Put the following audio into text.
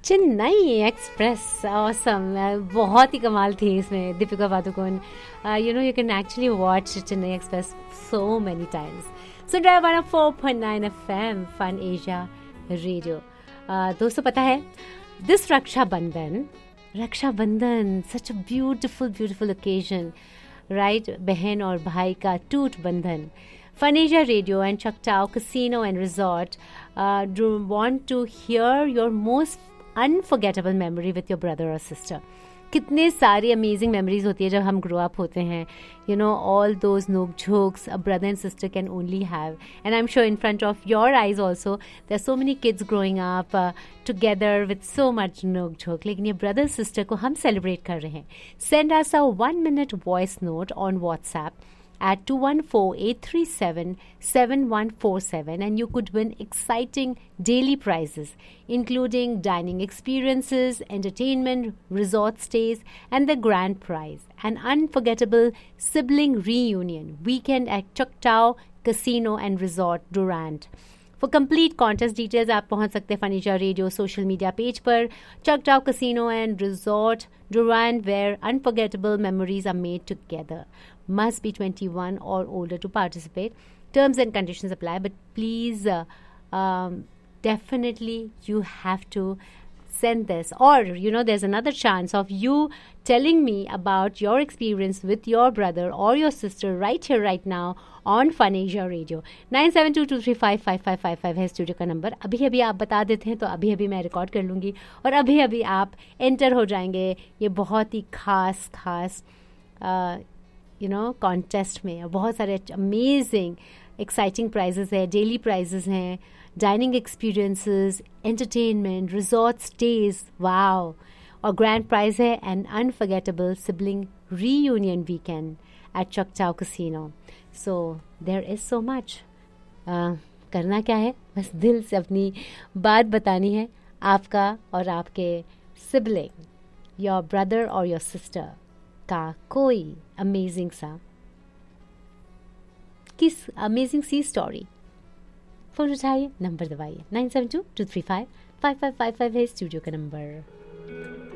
Chennai express awesome, बहुत ही कमाल थी इसमें Deepika Padukone. You can actually watch Chennai Express so many times. So Drive 104.9 FM Fun Asia Radio. दोस्तों पता है this Rakshabandhan such a beautiful occasion, right? बहन और भाई का टूट बंधन. Fun Asia Radio and Chaktao Casino and Resort do want to hear your most unforgettable memory with your brother or sister. कितने सारी अमेजिंग मेमोरीज होती है जब हम ग्रो अप होते हैं. All those नोक झोक्स a brother and sister can only have. And I'm sure in front of your eyes also, there's so many kids growing up together with so much नोक झोक. लेकिन ये brother sister को हम celebrate कर रहे हैं. Send us a 1-minute voice note on WhatsApp at 214-837-7147 and you could win exciting daily prizes including dining experiences, entertainment, resort stays and the grand prize, an unforgettable sibling reunion weekend at Chaktao Casino and Resort, Durand. For complete contest details आप पहुंच सकते हैं fun Asia radio social media page पर. चकटाव casino and resort Durand, where unforgettable memories are made together. Must be 21 or older to participate. Terms and conditions apply, but please definitely you have to send this. Or, there's another chance of you telling me about your experience with your brother or your sister right here, right now on Fun Asia Radio. 9722355555 है studio का number. अभी आप बता देते हैं तो अभी मैं रिकॉर्ड कर लूँगी और अभी आप एंटर हो जाएंगे ये बहुत ही खास कॉन्टेस्ट में. बहुत सारे अमेजिंग एक्साइटिंग प्राइजेस है, डेली प्राइजेस हैं, dining experiences, entertainment, resort stage, wow, और ग्रैंड प्राइज है N unforgettable sibling reunion weekend at चकचाओ casino. So there is so much. करना क्या है, बस दिल से अपनी बात बतानी है. आपका और आपके सिबलिंग, योर ब्रदर और योर सिस्टर का कोई अमेजिंग सी स्टोरी. फोन उठाइए, नंबर दबाइए 9722355555 है स्टूडियो का नंबर.